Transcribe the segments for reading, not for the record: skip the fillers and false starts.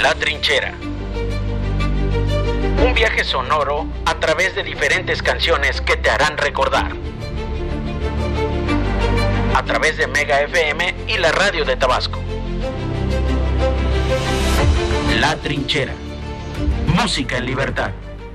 La Trinchera. Un viaje sonoro a través de diferentes canciones que te harán recordar. A través de Mega FM y la radio de Tabasco. La Trinchera. Música en libertad.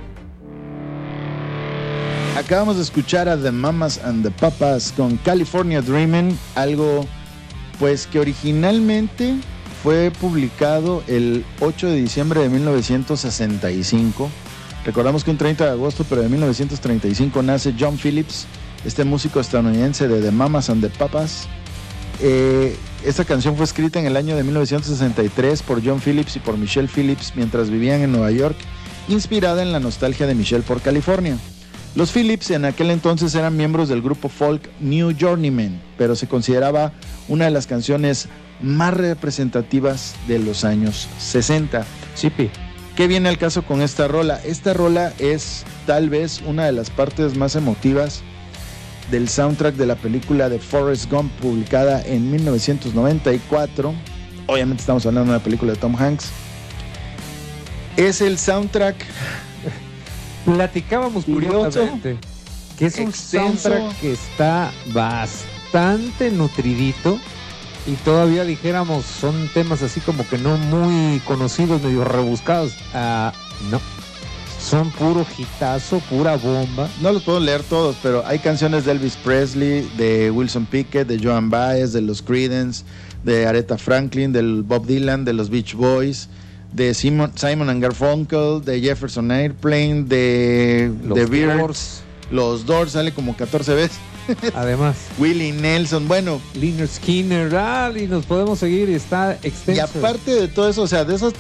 Acabamos de escuchar a The Mamas and the Papas con California Dreamin', algo pues que originalmente fue publicado el 8 de diciembre de 1965. Recordamos que un 30 de agosto, pero de 1935, nace John Phillips, este músico estadounidense de The Mamas and the Papas. Esta canción fue escrita en el año de 1963 por John Phillips y por Michelle Phillips mientras vivían en Nueva York, inspirada en la nostalgia de Michelle por California. Los Phillips en aquel entonces eran miembros del grupo folk New Journeymen, pero se consideraba una de las canciones más representativas de los años 60. Sipi. ¿Qué viene al caso con esta rola? Esta rola es tal vez una de las partes más emotivas del soundtrack de la película de Forrest Gump, publicada en 1994. Obviamente estamos hablando de una película de Tom Hanks. Es el soundtrack... Platicábamos curiosamente que es un soundtrack que está bastante nutridito y todavía dijéramos son temas así como que no muy conocidos, medio rebuscados. No, son puro hitazo, pura bomba. No los puedo leer todos, pero hay canciones de Elvis Presley, de Wilson Pickett, de Joan Baez, de los Creedence, de Aretha Franklin, del Bob Dylan, de los Beach Boys, de Simon and Garfunkel, de Jefferson Airplane, de los Beatles. Los Doors sale como 14 veces. Además, Willie Nelson, bueno, Lynyrd Skynyrd, y nos podemos seguir, está extenso. Y aparte de todo eso, o sea, de esas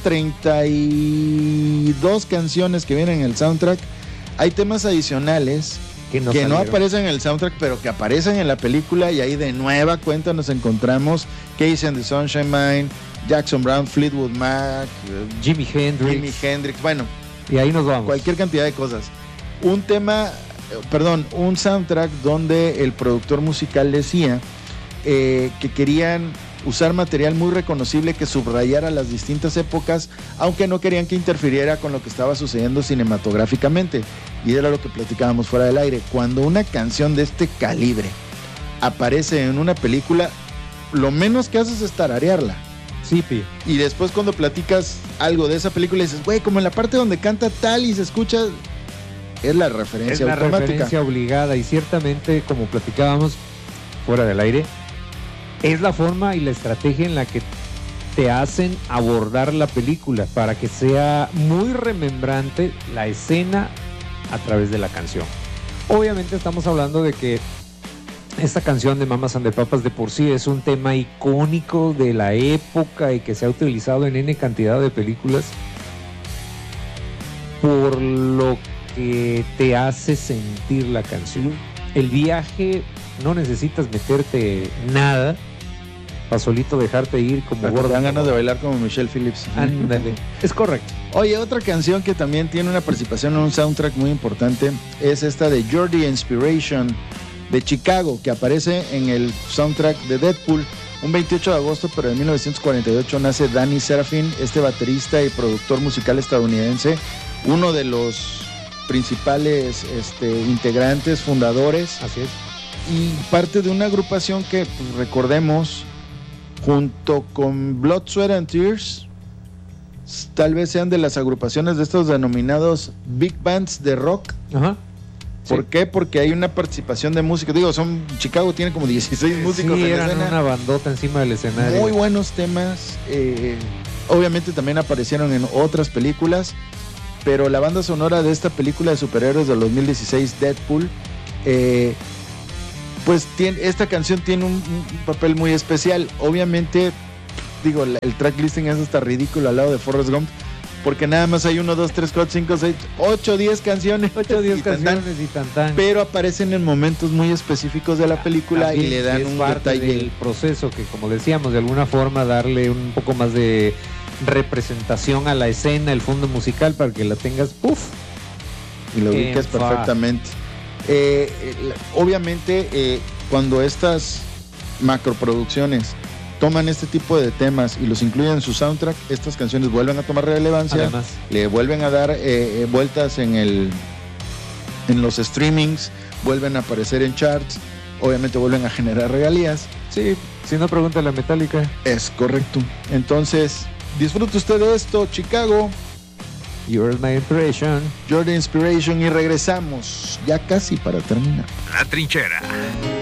32 canciones que vienen en el soundtrack, hay temas adicionales que no aparecen en el soundtrack, pero que aparecen en la película, y ahí de nueva cuenta nos encontramos Casey and the Sunshine Mine, Jackson Browne, Fleetwood Mac, Jimi Hendrix, bueno, y ahí nos vamos. Cualquier cantidad de cosas. Un soundtrack donde el productor musical decía que querían usar material muy reconocible que subrayara las distintas épocas, aunque no querían que interfiriera con lo que estaba sucediendo cinematográficamente. Y era lo que platicábamos fuera del aire. Cuando una canción de este calibre aparece en una película, lo menos que haces es tararearla. Sí, pi. Y después cuando platicas algo de esa película dices, güey, como en la parte donde canta tal y se escucha, es la referencia automática. Es la referencia obligada, y ciertamente, como platicábamos fuera del aire, es la forma y la estrategia en la que te hacen abordar la película para que sea muy remembrante la escena a través de la canción. Obviamente estamos hablando de que esta canción de Mamas and the Papas de por sí es un tema icónico de la época y que se ha utilizado en N cantidad de películas por lo que te hace sentir la canción. El viaje, no necesitas meterte nada para solito dejarte ir como gordo. Te dan ganas de bailar como Michelle Phillips. Ándale, es correcto. Oye, otra canción que también tiene una participación en un soundtrack muy importante es esta de Jordi Inspiration de Chicago, que aparece en el soundtrack de Deadpool. Un 28 de agosto, pero de 1948, nace Danny Seraphine, este baterista y productor musical estadounidense, uno de los principales integrantes, fundadores. Así es. Y parte de una agrupación que, pues, recordemos, junto con Blood, Sweat and Tears, tal vez sean de las agrupaciones de estos denominados big bands de rock. Ajá. ¿Por qué? Porque hay una participación de músicos. Digo, Chicago tiene como 16 músicos en la escena. Una bandota encima del escenario. Muy buenos temas. Obviamente también aparecieron en otras películas, pero la banda sonora de esta película de superhéroes del 2016, Deadpool, pues esta canción tiene un papel muy especial. Obviamente, digo, el track listing es hasta ridículo al lado de Forrest Gump, porque nada más hay 1, 2, 3, 4, 5, 6, 8, 10 canciones. 8, 10 canciones y tan. Pero aparecen en momentos muy específicos de la película. También, y le dan un parte detalle del proceso que, como decíamos, de alguna forma darle un poco más de representación a la escena, el fondo musical, para que la tengas, y lo ubicas perfectamente. Obviamente, cuando estas macroproducciones toman este tipo de temas y los incluyen en su soundtrack, estas canciones vuelven a tomar relevancia, Además, le vuelven a dar vueltas en los streamings, vuelven a aparecer en charts, obviamente vuelven a generar regalías. sí, si no, pregúntale a Metallica. Es correcto. Entonces, disfrute usted de esto, Chicago. You're my impression. You're the inspiration, y regresamos ya casi para terminar. La Trinchera.